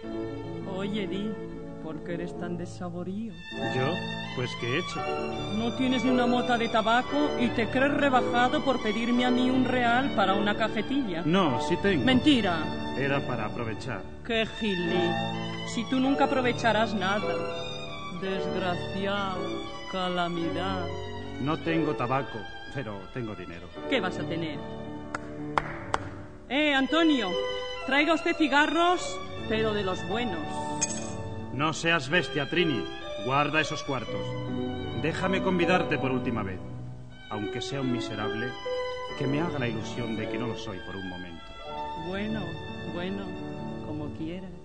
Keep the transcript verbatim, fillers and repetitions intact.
Oye, Di, ¿por qué eres tan desaborío? ¿Yo? Pues ¿qué he hecho? No tienes ni una mota de tabaco y te crees rebajado por pedirme a mí un real para una cajetilla. No, sí tengo. Mentira. Era para aprovechar. ¡Qué gilí! Si tú nunca aprovecharás nada. Desgraciado, calamidad. No tengo tabaco, pero tengo dinero. ¿Qué vas a tener? Eh, Antonio, traiga usted cigarros, pero de los buenos. No seas bestia, Trini. Guarda esos cuartos. Déjame convidarte por última vez. Aunque sea un miserable, que me haga la ilusión de que no lo soy por un momento. Bueno, bueno, como quieras.